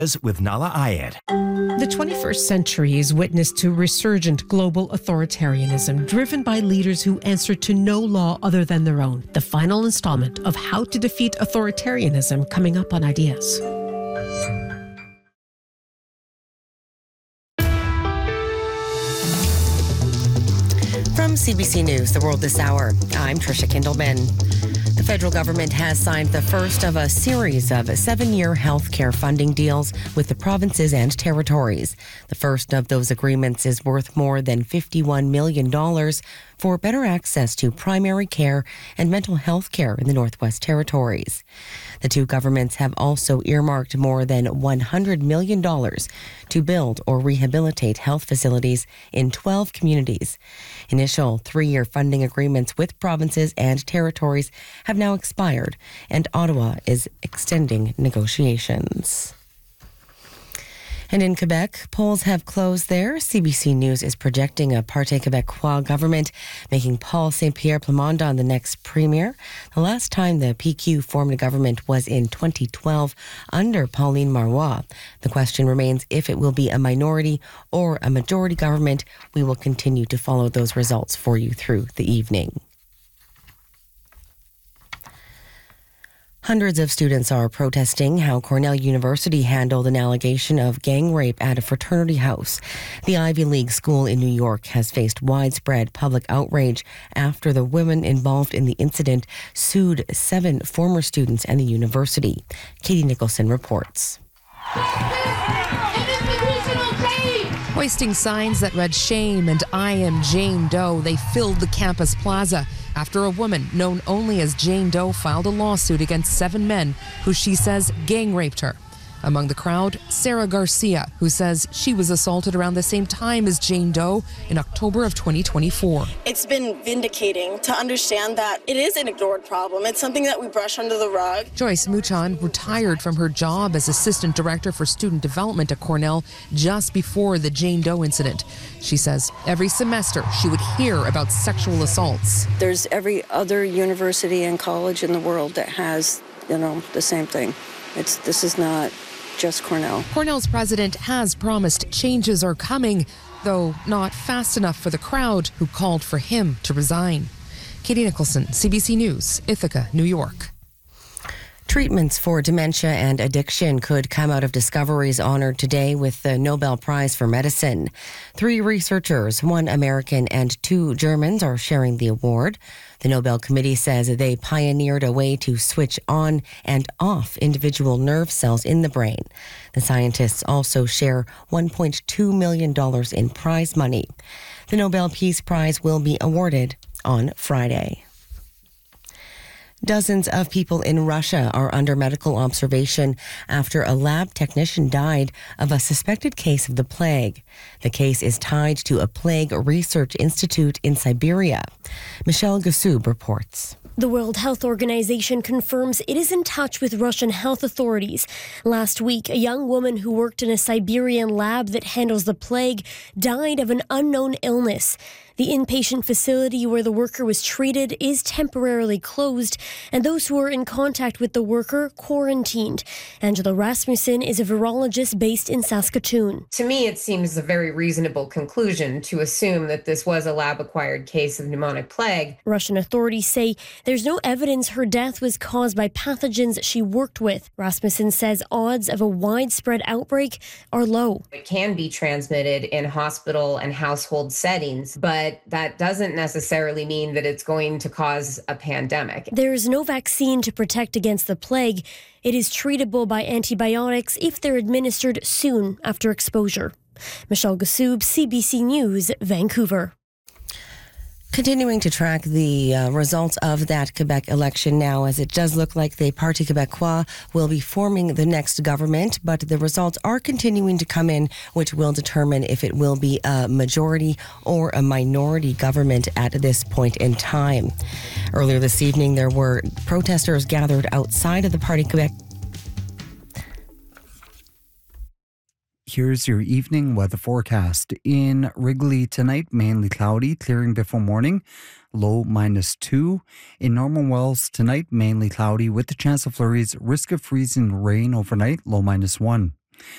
with Nala Ayed. The 21st century is witness to resurgent global authoritarianism driven by leaders who answer to no law other than their own. The final installment of How to Defeat Authoritarianism coming up on Ideas. From CBC News, The World This Hour, I'm Trisha Kindleman. The federal government has signed the first of a series of 7-year health care funding deals with the provinces and territories. The first of those agreements is worth more than $51 million for better access to primary care and mental health care in the Northwest Territories. The two governments have also earmarked more than $100 million to build or rehabilitate health facilities in 12 communities. Initial 3-year funding agreements with provinces and territories have now expired, and Ottawa is extending negotiations. And in Quebec, polls have closed there. CBC News is projecting a Parti Québécois government, making Paul Saint-Pierre Plamondon the next premier. The last time the PQ formed a government was in 2012 under Pauline Marois. The question remains if it will be a minority or a majority government. We will continue to follow those results for you through the evening. Hundreds of students are protesting how Cornell University handled an allegation of gang rape at a fraternity house. The Ivy League school in New York has faced widespread public outrage after the women involved in the incident sued 7 former students and the university. Katie Nicholson reports. Hoisting signs that read "Shame" and "I am Jane Doe," they filled the campus plaza after a woman known only as Jane Doe filed a lawsuit against 7 men who she says gang raped her. Among the crowd, Sarah Garcia, who says she was assaulted around the same time as Jane Doe in October of 2024. It's been vindicating to understand that it is an ignored problem. It's something that we brush under the rug. Joyce Mouchon retired from her job as Assistant Director for Student Development at Cornell just before the Jane Doe incident. She says every semester she would hear about sexual assaults. There's every other university and college in the world that has, the same thing. This is not just Cornell. Cornell's president has promised changes are coming, though not fast enough for the crowd who called for him to resign. Katie Nicholson, CBC News, Ithaca, New York. Treatments for dementia and addiction could come out of discoveries honored today with the Nobel Prize for Medicine. 3 researchers, 1 American and 2 Germans, are sharing the award. The Nobel Committee says they pioneered a way to switch on and off individual nerve cells in the brain. The scientists also share $1.2 million in prize money. The Nobel Peace Prize will be awarded on Friday. Dozens of people in Russia are under medical observation after a lab technician died of a suspected case of the plague. The case is tied to a plague research institute in Siberia. Michelle Gassoub reports. The World Health Organization confirms it is in touch with Russian health authorities. Last week, a young woman who worked in a Siberian lab that handles the plague died of an unknown illness. The inpatient facility where the worker was treated is temporarily closed, and those who were in contact with the worker quarantined. Angela Rasmussen is a virologist based in Saskatoon. To me, it seems a very reasonable conclusion to assume that this was a lab-acquired case of pneumonic plague. Russian authorities say there's no evidence her death was caused by pathogens she worked with. Rasmussen says odds of a widespread outbreak are low. It can be transmitted in hospital and household settings, but that doesn't necessarily mean that it's going to cause a pandemic. There's no vaccine to protect against the plague. It is treatable by antibiotics if they're administered soon after exposure. Michelle Gassoub, CBC News, Vancouver. Continuing to track the results of that Quebec election now, as it does look like the Parti Québécois will be forming the next government, but the results are continuing to come in, which will determine if it will be a majority or a minority government at this point in time. Earlier this evening, there were protesters gathered outside of the Parti Québec. Here's your evening weather forecast. In Wrigley tonight, mainly cloudy, clearing before morning, low -2. In Norman Wells tonight, mainly cloudy with the chance of flurries, risk of freezing rain overnight, low -1.